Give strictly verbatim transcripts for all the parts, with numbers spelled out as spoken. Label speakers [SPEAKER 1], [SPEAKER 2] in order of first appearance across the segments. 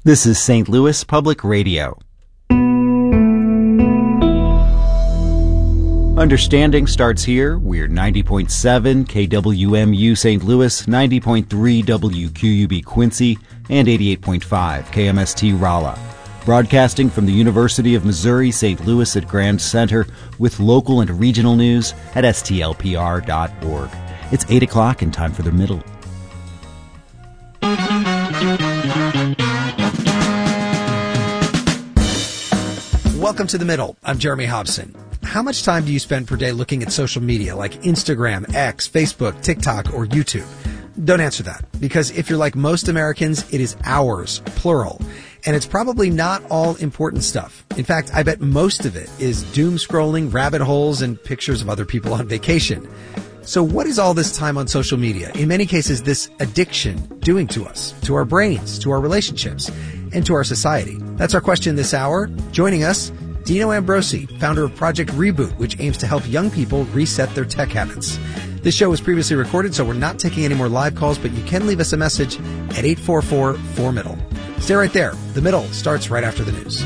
[SPEAKER 1] This is Saint Louis Public Radio. Understanding starts here. We're ninety point seven K W M U Saint Louis, ninety point three W Q U B Quincy, and eighty-eight point five K M S T Rolla. Broadcasting from the University of Missouri Saint Louis at Grand Center with local and regional news at S T L P R dot org. It's eight o'clock and time for the middle.
[SPEAKER 2] Welcome to The Middle. I'm Jeremy Hobson. How much time do you spend per day looking at social media like Instagram, X, Facebook, TikTok, or YouTube? Don't answer that, because if you're like most Americans, it is hours, plural. And it's probably not all important stuff. In fact, I bet most of it is doom scrolling, rabbit holes, and pictures of other people on vacation. So what is all this time on social media, in many cases this addiction, doing to us, to our brains, to our relationships, and to our society? That's our question this hour. Joining us, Dino Ambrosi, founder of Project Reboot, which aims to help young people reset their tech habits. This show was previously recorded, so we're not taking any more live calls, but you can leave us a message at eight four four, four middle. Stay right there. The Middle starts right after the news.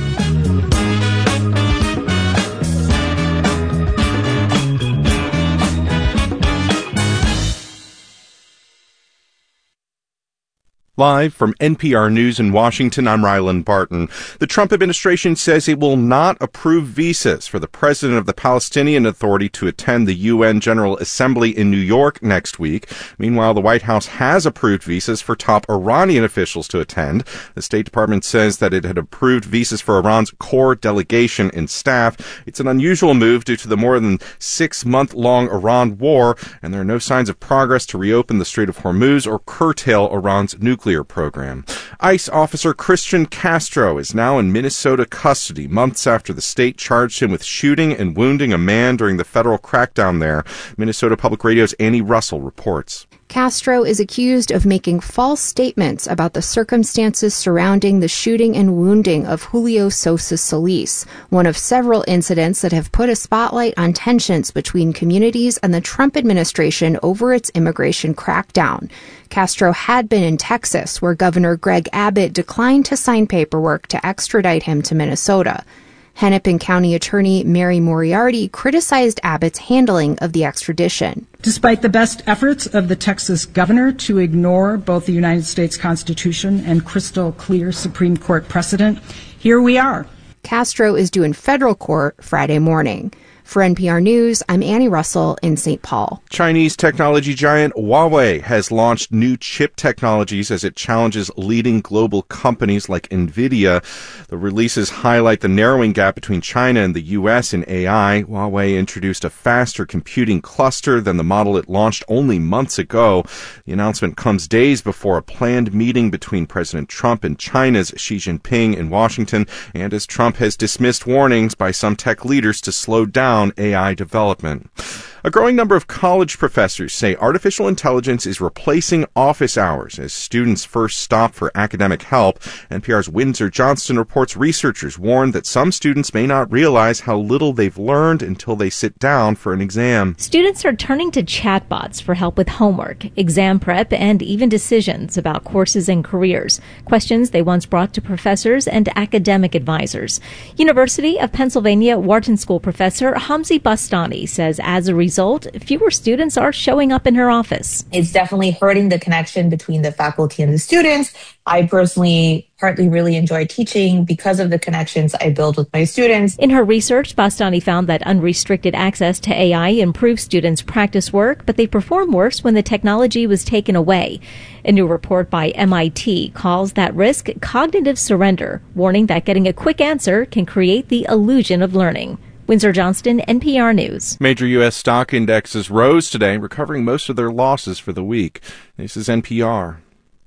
[SPEAKER 3] Live from N P R News in Washington, I'm Ryland Barton. The Trump administration says it will not approve visas for the president of the Palestinian Authority to attend the U N General Assembly in New York next week. Meanwhile, the White House has approved visas for top Iranian officials to attend. The State Department says that it had approved visas for Iran's core delegation and staff. It's an unusual move due to the more than six-month-long Iran war, and there are no signs of progress to reopen the Strait of Hormuz or curtail Iran's nuclear program. ICE officer Christian Castro is now in Minnesota custody, months after the state charged him with shooting and wounding a man during the federal crackdown there. Minnesota Public Radio's Annie Russell reports.
[SPEAKER 4] Castro is accused of making false statements about the circumstances surrounding the shooting and wounding of Julio Sosa Solis, one of several incidents that have put a spotlight on tensions between communities and the Trump administration over its immigration crackdown. Castro had been in Texas, where Governor Greg Abbott declined to sign paperwork to extradite him to Minnesota. Hennepin County Attorney Mary Moriarty criticized Abbott's handling of the extradition.
[SPEAKER 5] Despite the best efforts of the Texas governor to ignore both the United States Constitution and crystal clear Supreme Court precedent, here we are.
[SPEAKER 4] Castro is due in federal court Friday morning. For N P R News, I'm Annie Russell in Saint Paul.
[SPEAKER 3] Chinese technology giant Huawei has launched new chip technologies as it challenges leading global companies like NVIDIA. The releases highlight the narrowing gap between China and the U S in A I. Huawei introduced a faster computing cluster than the model it launched only months ago. The announcement comes days before a planned meeting between President Trump and China's Xi Jinping in Washington, and as Trump has dismissed warnings by some tech leaders to slow down A I development. A growing number of college professors say artificial intelligence is replacing office hours as students first stop for academic help. N P R's Windsor Johnston reports researchers warn that some students may not realize how little they've learned until they sit down for an exam.
[SPEAKER 6] Students are turning to chatbots for help with homework, exam prep, and even decisions about courses and careers, questions they once brought to professors and academic advisors. University of Pennsylvania Wharton School professor Hamzi Bastani says as a result, fewer students are showing up in her office.
[SPEAKER 7] It's definitely hurting the connection between the faculty and the students. I personally partly really enjoy teaching because of the connections I build with my students.
[SPEAKER 6] In her research, Bastani found that unrestricted access to A I improves students' practice work, but they perform worse when the technology was taken away. A new report by M I T calls that risk cognitive surrender, warning that getting a quick answer can create the illusion of learning. Windsor Johnston, N P R News.
[SPEAKER 3] Major U S stock indexes rose today, recovering most of their losses for the week. This is N P R.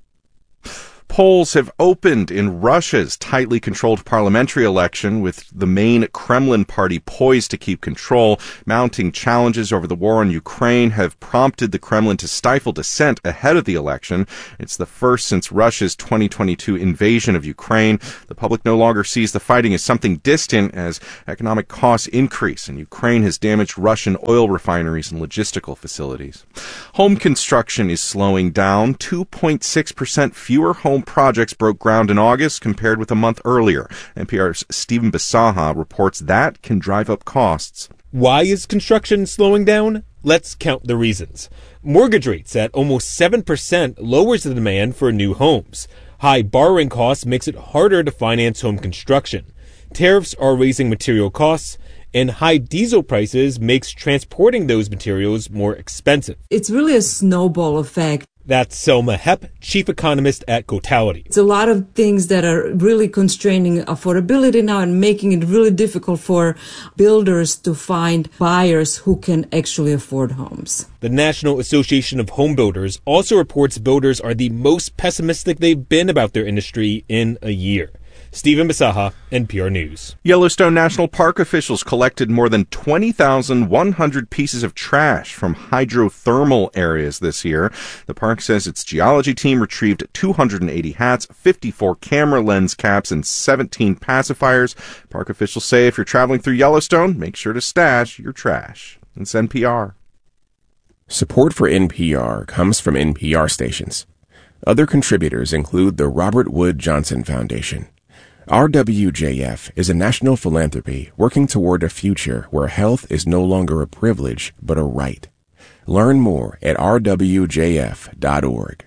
[SPEAKER 3] Polls have opened in Russia's tightly controlled parliamentary election, with the main Kremlin party poised to keep control. Mounting challenges over the war in Ukraine have prompted the Kremlin to stifle dissent ahead of the election. It's the first since Russia's twenty twenty-two invasion of Ukraine. The public no longer sees the fighting as something distant as economic costs increase, and Ukraine has damaged Russian oil refineries and logistical facilities. Home construction is slowing down. two point six percent fewer homes home projects broke ground in August compared with a month earlier. N P R's Stephen Bisaha reports that can drive up costs.
[SPEAKER 8] Why is construction slowing down? Let's count the reasons. Mortgage rates at almost seven percent lowers the demand for new homes. High borrowing costs makes it harder to finance home construction. Tariffs are raising material costs, and high diesel prices makes transporting those materials more expensive.
[SPEAKER 9] It's really a snowball effect.
[SPEAKER 8] That's Selma Hepp, chief economist at Cotality.
[SPEAKER 9] It's a lot of things that are really constraining affordability now and making it really difficult for builders to find buyers who can actually afford homes.
[SPEAKER 8] The National Association of Home Builders also reports builders are the most pessimistic they've been about their industry in a year. Stephen Bisaha, N P R News.
[SPEAKER 3] Yellowstone National Park officials collected more than twenty thousand one hundred pieces of trash from hydrothermal areas this year. The park says its geology team retrieved two hundred eighty hats, fifty-four camera lens caps, and seventeen pacifiers. Park officials say if you're traveling through Yellowstone, make sure to stash your trash. It's N P R.
[SPEAKER 10] Support for N P R comes from N P R stations. Other contributors include the Robert Wood Johnson Foundation. R W J F is a national philanthropy working toward a future where health is no longer a privilege, but a right. Learn more at r w j f dot org.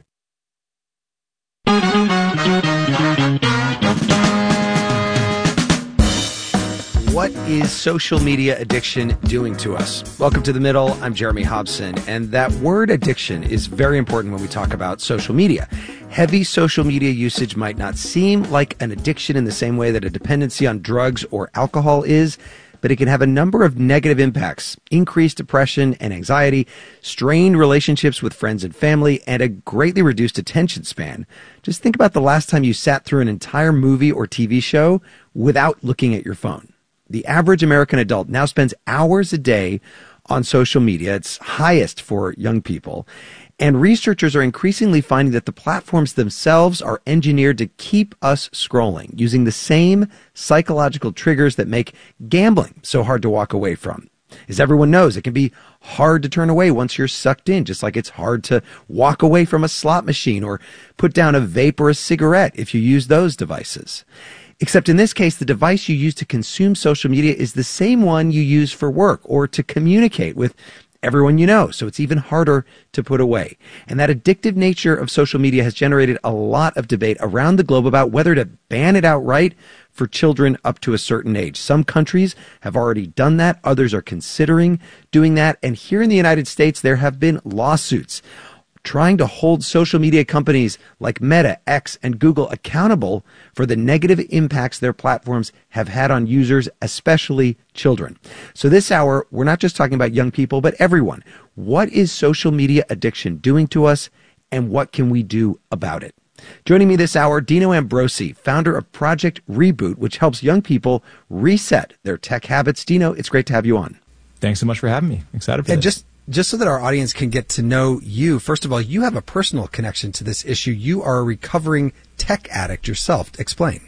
[SPEAKER 2] What is social media addiction doing to us? Welcome to The Middle. I'm Jeremy Hobson. And that word addiction is very important when we talk about social media. Heavy social media usage might not seem like an addiction in the same way that a dependency on drugs or alcohol is, but it can have a number of negative impacts: increased depression and anxiety, strained relationships with friends and family, and a greatly reduced attention span. Just think about the last time you sat through an entire movie or T V show without looking at your phone. The average American adult now spends hours a day on social media. It's highest for young people. And researchers are increasingly finding that the platforms themselves are engineered to keep us scrolling, using the same psychological triggers that make gambling so hard to walk away from. As everyone knows, it can be hard to turn away once you're sucked in, just like it's hard to walk away from a slot machine or put down a vape or a cigarette if you use those devices. Except in this case, the device you use to consume social media is the same one you use for work or to communicate with everyone you know, so it's even harder to put away. And that addictive nature of social media has generated a lot of debate around the globe about whether to ban it outright for children up to a certain age. Some countries have already done that. Others are considering doing that. And here in the United States, there have been lawsuits trying to hold social media companies like Meta, X, and Google accountable for the negative impacts their platforms have had on users, especially children. So this hour, we're not just talking about young people, but everyone. What is social media addiction doing to us, and what can we do about it? Joining me this hour, Dino Ambrosi, founder of Project Reboot, which helps young people reset their tech habits. Dino, it's great to have you on.
[SPEAKER 11] Thanks so much for having me. Excited for
[SPEAKER 2] and
[SPEAKER 11] this.
[SPEAKER 2] Just Just so that our audience can get to know you, first of all, you have a personal connection to this issue. You are a recovering tech addict yourself. Explain.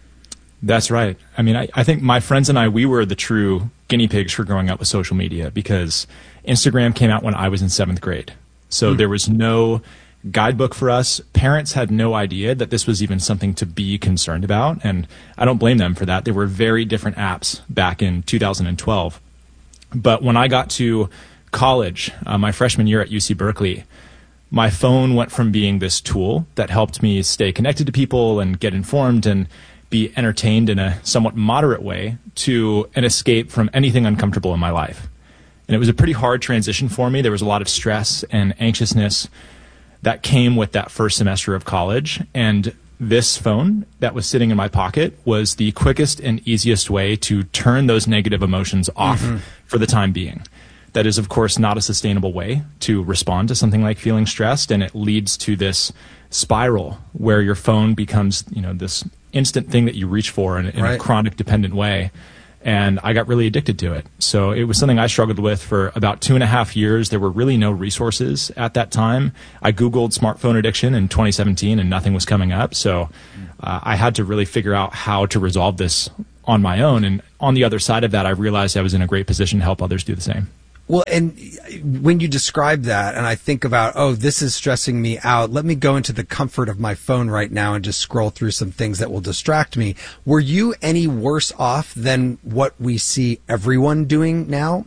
[SPEAKER 11] That's right. I mean, I, I think my friends and I, we were the true guinea pigs for growing up with social media because Instagram came out when I was in seventh grade. So mm. there was no guidebook for us. Parents had no idea that this was even something to be concerned about. And I don't blame them for that. There were very different apps back in two thousand twelve. But when I got to college, uh, my freshman year at U C Berkeley, my phone went from being this tool that helped me stay connected to people and get informed and be entertained in a somewhat moderate way to an escape from anything uncomfortable in my life. And it was a pretty hard transition for me. There was a lot of stress and anxiousness that came with that first semester of college. And this phone that was sitting in my pocket was the quickest and easiest way to turn those negative emotions off mm-hmm. for the time being. That is, of course, not a sustainable way to respond to something like feeling stressed, and it leads to this spiral where your phone becomes, you know, this instant thing that you reach for in, in right. a chronic dependent way. And I got really addicted to it. So it was something I struggled with for about two and a half years. There were really no resources at that time. I Googled smartphone addiction in twenty seventeen, and nothing was coming up. So uh, I had to really figure out how to resolve this on my own. And on the other side of that, I realized I was in a great position to help others do the same.
[SPEAKER 2] Well, and when you describe that, and I think about, oh, this is stressing me out, let me go into the comfort of my phone right now and just scroll through some things that will distract me. Were you any worse off than what we see everyone doing now?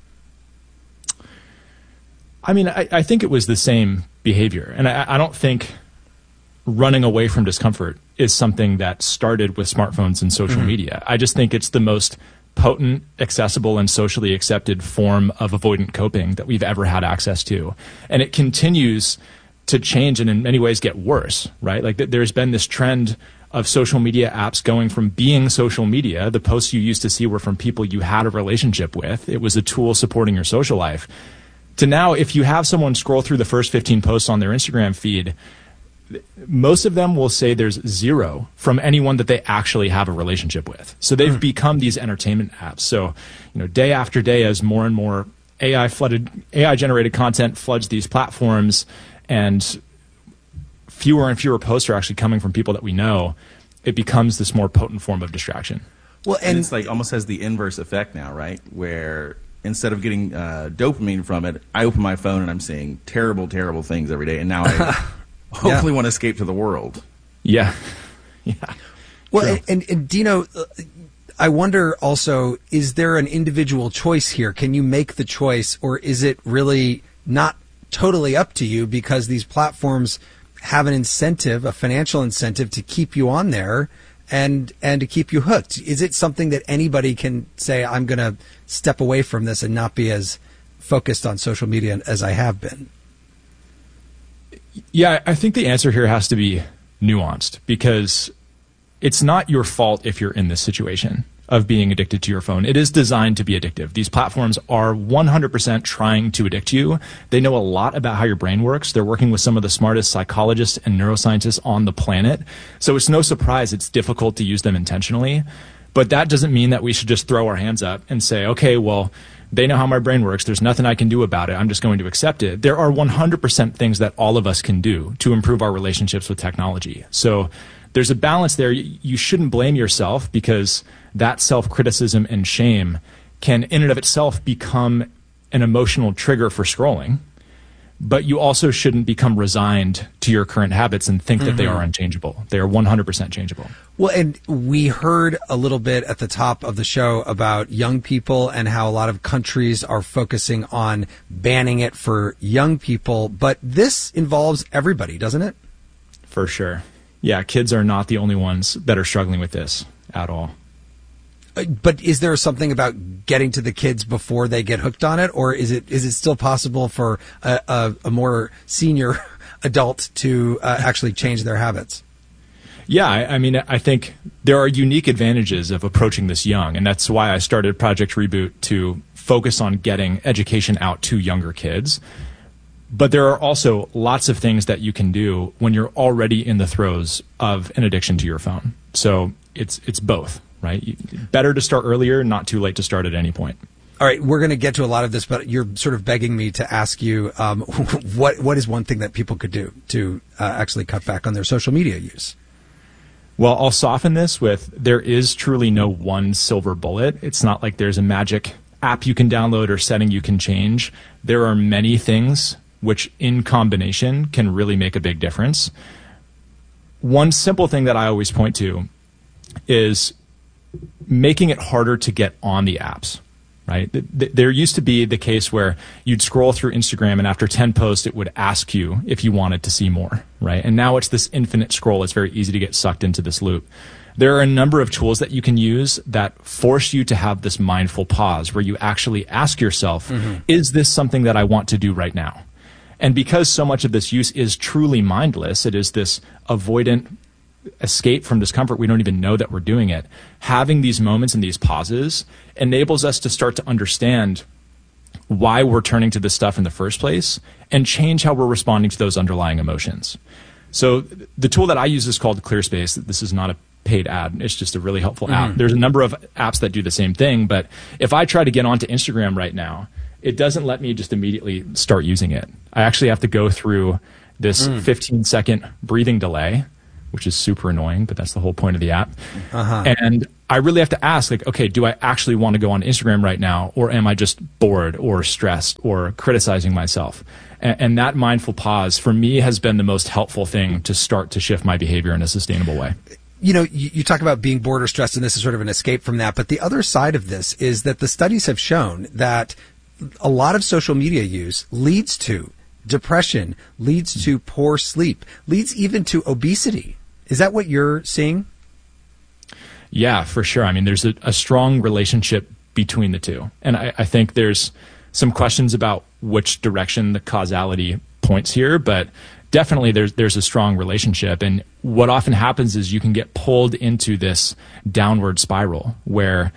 [SPEAKER 11] I mean, I, I think it was the same behavior. And I, I don't think running away from discomfort is something that started with smartphones and social mm-hmm. media. I just think it's the most potent, accessible, and socially accepted form of avoidant coping that we've ever had access to. And it continues to change and in many ways get worse, right? Like th- there's been this trend of social media apps going from being social media, the posts you used to see were from people you had a relationship with, it was a tool supporting your social life, to now if you have someone scroll through the first fifteen posts on their Instagram feed, most of them will say there's zero from anyone that they actually have a relationship with. So they've mm. become these entertainment apps. So, you know, day after day, as more and more A I flooded, A I generated content floods these platforms, and fewer and fewer posts are actually coming from people that we know, it becomes this more potent form of distraction.
[SPEAKER 12] Well, and, and it's like almost has the inverse effect now, right? Where instead of getting uh, dopamine from it, I open my phone and I'm seeing terrible, terrible things every day, and now I hopefully yeah. want to escape to the world.
[SPEAKER 11] Yeah. Yeah.
[SPEAKER 2] Well, and, and, and Dino, uh, I wonder also, is there an individual choice here? Can you make the choice, or is it really not totally up to you because these platforms have an incentive, a financial incentive to keep you on there and, and to keep you hooked? Is it something that anybody can say, I'm going to step away from this and not be as focused on social media as I have been?
[SPEAKER 11] Yeah, I think the answer here has to be nuanced, because it's not your fault if you're in this situation of being addicted to your phone. It is designed to be addictive. These platforms are one hundred percent trying to addict you. They know a lot about how your brain works. They're working with some of the smartest psychologists and neuroscientists on the planet. So it's no surprise it's difficult to use them intentionally. But that doesn't mean that we should just throw our hands up and say, okay, well, they know how my brain works. There's nothing I can do about it. I'm just going to accept it. There are one hundred percent things that all of us can do to improve our relationships with technology. So there's a balance there. You shouldn't blame yourself, because that self-criticism and shame can in and of itself become an emotional trigger for scrolling. But you also shouldn't become resigned to your current habits and think mm-hmm. that they are unchangeable. They are one hundred percent changeable.
[SPEAKER 2] Well, and we heard a little bit at the top of the show about young people and how a lot of countries are focusing on banning it for young people. But this involves everybody, doesn't it?
[SPEAKER 11] For sure. Yeah, kids are not the only ones that are struggling with this at all.
[SPEAKER 2] But is there something about getting to the kids before they get hooked on it, or is it is it still possible for a, a, a more senior adult to uh, actually change their habits?
[SPEAKER 11] Yeah, I, I mean, I think there are unique advantages of approaching this young, and that's why I started Project Reboot, to focus on getting education out to younger kids. But there are also lots of things that you can do when you're already in the throes of an addiction to your phone. So it's it's both. Right? Better to start earlier, not too late to start at any point.
[SPEAKER 2] All right, we're going to get to a lot of this, but you're sort of begging me to ask you, um, what what is one thing that people could do to uh, actually cut back on their social media use?
[SPEAKER 11] Well, I'll soften this with, there is truly no one silver bullet. It's not like there's a magic app you can download or setting you can change. There are many things which in combination can really make a big difference. One simple thing that I always point to is making it harder to get on the apps, right? There used to be the case where you'd scroll through Instagram and after ten posts, it would ask you if you wanted to see more, right? And now it's this infinite scroll. It's very easy to get sucked into this loop. There are a number of tools that you can use that force you to have this mindful pause where you actually ask yourself, mm-hmm. is this something that I want to do right now? And because so much of this use is truly mindless, it is this avoidant escape from discomfort, we don't even know that we're doing it. Having these moments and these pauses enables us to start to understand why we're turning to this stuff in the first place and change how we're responding to those underlying emotions. So the tool that I use is called ClearSpace. This is not a paid ad. It's just a really helpful mm-hmm. app. There's a number of apps that do the same thing, but if I try to get onto Instagram right now, it doesn't let me just immediately start using it. I actually have to go through this mm. fifteen second breathing delay, which is super annoying, but that's the whole point of the app. Uh-huh. And I really have to ask, like, okay, do I actually want to go on Instagram right now, or am I just bored or stressed or criticizing myself? And, and that mindful pause for me has been the most helpful thing to start to shift my behavior in a sustainable way.
[SPEAKER 2] You know, you, you talk about being bored or stressed, and this is sort of an escape from that. But the other side of this is that the studies have shown that a lot of social media use leads to depression, leads to poor sleep, leads even to obesity. Is that what you're seeing?
[SPEAKER 11] Yeah, for sure. I mean, there's a, a strong relationship between the two. And I, I think there's some questions about which direction the causality points here, but definitely there's there's a strong relationship. And what often happens is you can get pulled into this downward spiral where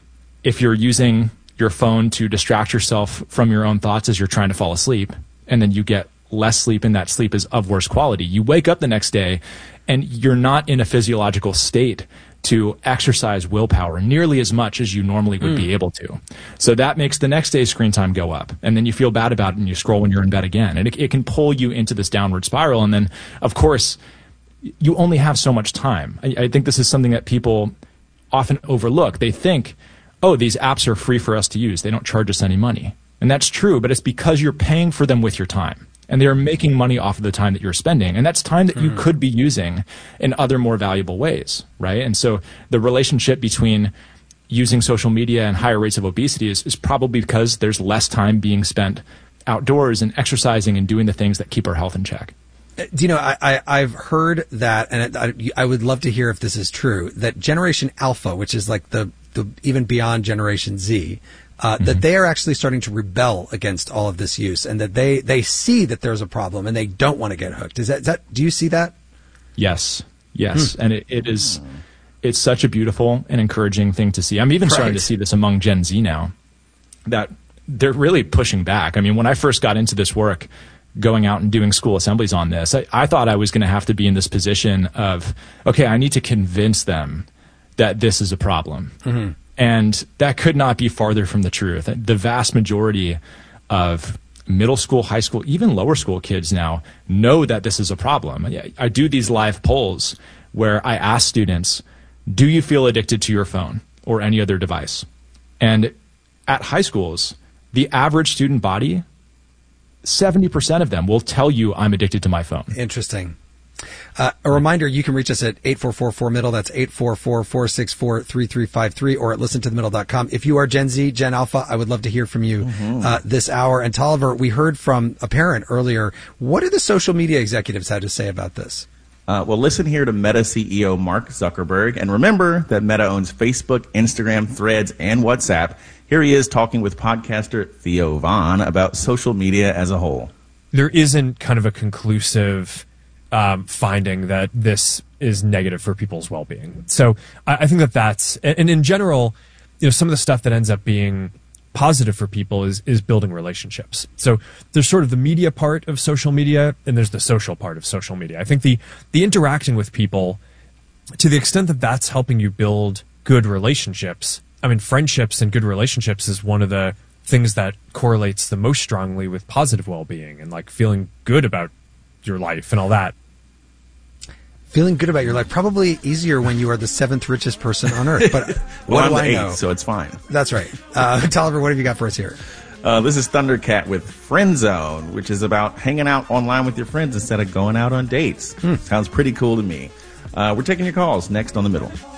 [SPEAKER 11] if you're using your phone to distract yourself from your own thoughts as you're trying to fall asleep, and then you get less sleep and that sleep is of worse quality, you wake up the next day and you're not in a physiological state to exercise willpower nearly as much as you normally would mm. be able to. So that makes the next day's screen time go up. And then you feel bad about it and you scroll when you're in bed again. And it, it can pull you into this downward spiral. And then, of course, you only have so much time. I, I think this is something that people often overlook. They think, oh, these apps are free for us to use. They don't charge us any money. And that's true, but it's because you're paying for them with your time. And they are making money off of the time that you're spending. And that's time that you mm. could be using in other more valuable ways, right? And so the relationship between using social media and higher rates of obesity is, is probably because there's less time being spent outdoors and exercising and doing the things that keep our health in check.
[SPEAKER 2] Do you know, I, I, I've heard that, and I, I would love to hear if this is true, that Generation Alpha, which is like the, the even beyond Generation Z, Uh, mm-hmm. that they are actually starting to rebel against all of this use, and that they, they see that there's a problem and they don't want to get hooked. Is that, is that do you see that?
[SPEAKER 11] Yes. Yes. Hmm. And it, it is, it's such a beautiful and encouraging thing to see. I'm even right. starting to see this among Gen Z now, that they're really pushing back. I mean, when I first got into this work, going out and doing school assemblies on this, I, I thought I was going to have to be in this position of, okay, I need to convince them that this is a problem. Mm-hmm. And that could not be farther from the truth. The vast majority of middle school, high school, even lower school kids now know that this is a problem. I do these live polls where I ask students, do you feel addicted to your phone or any other device? And at high schools, the average student body, seventy percent of them will tell you I'm addicted to my phone.
[SPEAKER 2] Interesting. Uh, a reminder, you can reach us at eight four four four middle. That's eight four four, four six four, three three five three, or at listen to the middle dot com. If you are Gen Z, Gen Alpha, I would love to hear from you mm-hmm. uh, this hour. And Tolliver, we heard from a parent earlier. What do the social media executives have to say about this?
[SPEAKER 12] Uh, well, listen here to Meta C E O Mark Zuckerberg. And remember that Meta owns Facebook, Instagram, Threads, and WhatsApp. Here he is talking with podcaster Theo Von about social media as a whole.
[SPEAKER 13] There isn't kind of a conclusive Um, finding that this is negative for people's well-being. So I, I think that that's, and in general, you know, some of the stuff that ends up being positive for people is is building relationships. So there's sort of the media part of social media, and there's the social part of social media. I think the the interacting with people, to the extent that that's helping you build good relationships, I mean, friendships and good relationships is one of the things that correlates the most strongly with positive well-being and like feeling good about your life and all that.
[SPEAKER 2] Feeling good about your life, probably easier when you are the seventh richest person on earth. But
[SPEAKER 12] well,
[SPEAKER 2] what
[SPEAKER 12] I'm
[SPEAKER 2] do
[SPEAKER 12] the
[SPEAKER 2] I
[SPEAKER 12] eighth,
[SPEAKER 2] know?
[SPEAKER 12] So it's fine.
[SPEAKER 2] That's right. Uh, Tolliver, what have you got for us here?
[SPEAKER 12] Uh, this is Thundercat with Friend Zone, which is about hanging out online with your friends instead of going out on dates. Hmm. Sounds pretty cool to me. Uh, we're taking your calls next on The Middle.